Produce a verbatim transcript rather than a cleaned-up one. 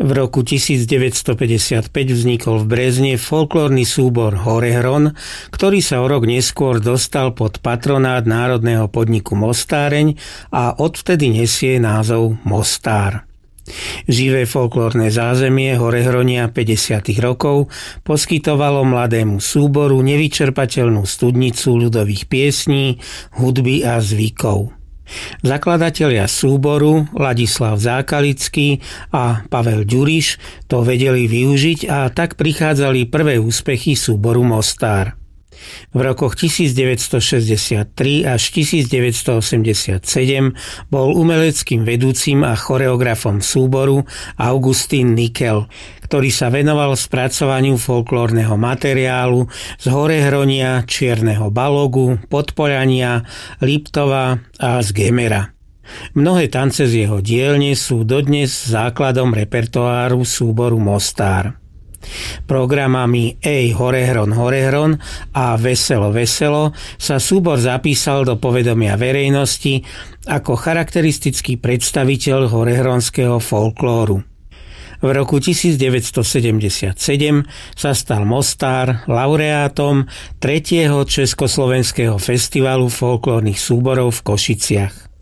V roku devätnásťstopäťdesiatpäť vznikol v Brezne folklórny súbor Horehron, ktorý sa o rok neskôr dostal pod patronát národného podniku Mostáreň a odvtedy nesie názov Mostár. Živé folklórne zázemie Horehronia päťdesiatych rokov poskytovalo mladému súboru nevyčerpateľnú studnicu ľudových piesní, hudby a zvykov. Zakladatelia súboru Ladislav Zákalický a Pavel Ďuriš to vedeli využiť a tak prichádzali prvé úspechy súboru Mostár. V rokoch devätnásťstošesťdesiattri až devätnásťstoosemdesiatsedem bol umeleckým vedúcim a choreografom súboru Augustín Nikel, ktorý sa venoval spracovaniu folklórneho materiálu z Horehronia, Čierneho Balogu, Podpoľania, Liptova a z Gemera. Mnohé tance z jeho dielne sú dodnes základom repertoáru súboru Mostár. Programami Ej Horehron Horehron a Veselo Veselo sa súbor zapísal do povedomia verejnosti ako charakteristický predstaviteľ horehronského folklóru. V roku devätnásťstosedemdesiatsedem sa stal Mostár laureátom tretieho Československého festivalu folklórnych súborov v Košiciach.